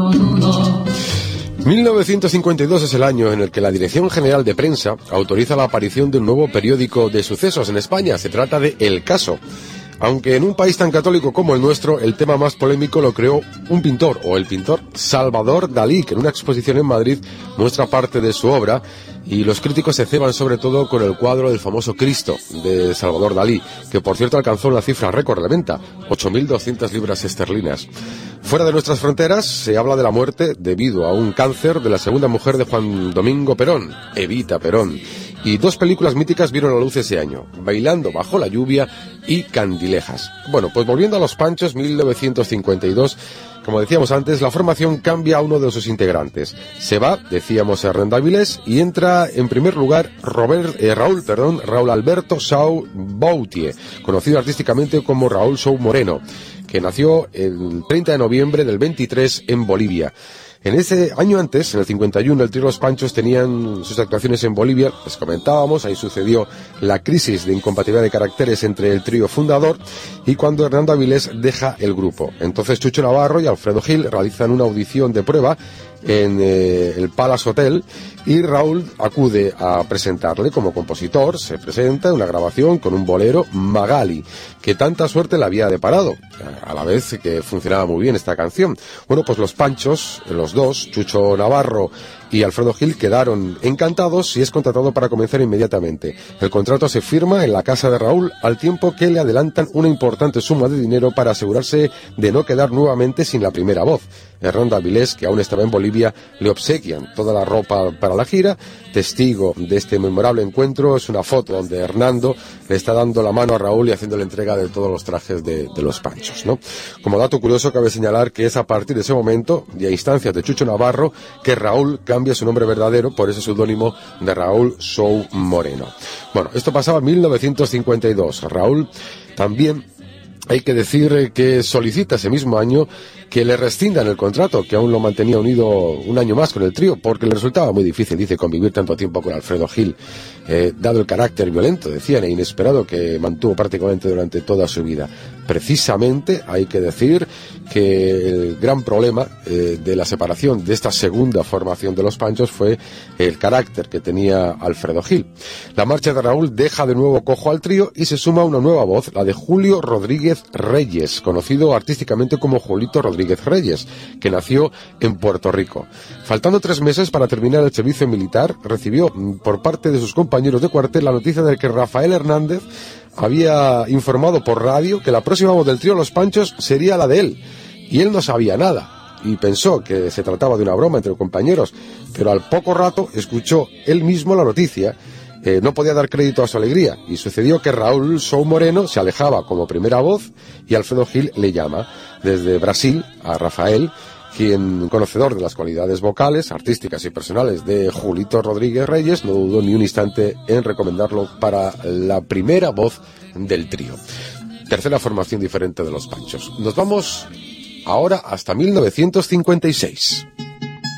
1952 es el año en el que la Dirección General de Prensa autoriza la aparición de un nuevo periódico de sucesos en España. Se trata de El Caso. Aunque en un país tan católico como el nuestro, el tema más polémico lo creó un pintor, o el pintor Salvador Dalí, que en una exposición en Madrid muestra parte de su obra, y los críticos se ceban sobre todo con el cuadro del famoso Cristo de Salvador Dalí, que por cierto alcanzó una cifra récord de venta, 8.200 libras esterlinas. Fuera de nuestras fronteras se habla de la muerte debido a un cáncer de la segunda mujer de Juan Domingo Perón, Evita Perón. Y dos películas míticas vieron la luz ese año, Bailando bajo la lluvia y Candilejas. Bueno, pues volviendo a Los Panchos, 1952, como decíamos antes, la formación cambia a uno de sus integrantes. Se va, decíamos, Hernando Avilés, y entra en primer lugar Raúl Alberto Sau Boutier, conocido artísticamente como Raúl Sau Moreno, que nació el 30 de noviembre del 23 en Bolivia. En ese año antes, en el 51, el trío Los Panchos tenían sus actuaciones en Bolivia, les comentábamos, ahí sucedió la crisis de incompatibilidad de caracteres entre el trío fundador y cuando Hernando Avilés deja el grupo. Entonces Chucho Navarro y Alfredo Gil realizan una audición de prueba en el Palace Hotel y Raúl acude a presentarle como compositor. Se presenta una grabación con un bolero, Magali, que tanta suerte le había deparado, a la vez que funcionaba muy bien esta canción. Bueno, pues Los Panchos, los dos, Chucho Navarro y Alfredo Gil, quedaron encantados y es contratado para comenzar inmediatamente. El contrato se firma en la casa de Raúl al tiempo que le adelantan una importante suma de dinero para asegurarse de no quedar nuevamente sin la primera voz. Hernando Avilés, que aún estaba en Bolivia, le obsequian toda la ropa para la gira. Testigo de este memorable encuentro es una foto donde Hernando le está dando la mano a Raúl y haciendo la entrega de todos los trajes de Los Panchos, ¿no? Como dato curioso, cabe señalar que es a partir de ese momento, y a instancias de Chucho Navarro, que Raúl cambia su nombre verdadero por ese seudónimo de Raúl Sau Moreno. Bueno, esto pasaba en 1952. Raúl también, hay que decir que solicita ese mismo año que le rescindan el contrato, que aún lo mantenía unido un año más con el trío, porque le resultaba muy difícil, dice, convivir tanto tiempo con Alfredo Gil, dado el carácter violento, decían, e inesperado que mantuvo prácticamente durante toda su vida. Precisamente, hay que decir que el gran problema de la separación de esta segunda formación de Los Panchos fue el carácter que tenía Alfredo Gil. La marcha de Raúl deja de nuevo cojo al trío y se suma una nueva voz, la de Julio Rodríguez Reyes, conocido artísticamente como Julito Rodríguez Reyes, que nació en Puerto Rico. Faltando 3 meses para terminar el servicio militar, recibió por parte de sus compañeros de cuartel la noticia de que Rafael Hernández había informado por radio que la próxima voz del trío Los Panchos sería la de él, y él no sabía nada y pensó que se trataba de una broma entre compañeros, pero al poco rato escuchó él mismo la noticia. No podía dar crédito a su alegría y sucedió que Raúl Sau Moreno se alejaba como primera voz y Alfredo Gil le llama desde Brasil a Rafael, quien, conocedor de las cualidades vocales, artísticas y personales de Julito Rodríguez Reyes, no dudó ni un instante en recomendarlo para la primera voz del trío. Tercera formación diferente de Los Panchos. Nos vamos ahora hasta 1956.